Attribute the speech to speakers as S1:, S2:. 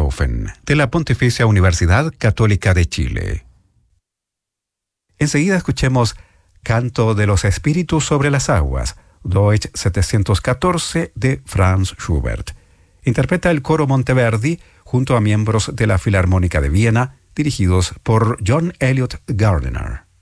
S1: Beethoven, de la Pontificia Universidad Católica de Chile. Enseguida escuchemos Canto de los Espíritus sobre las Aguas, Deutsch 714 de Franz Schubert. Interpreta el coro Monteverdi junto a miembros de la Filarmónica de Viena, dirigidos por John Elliott Gardiner.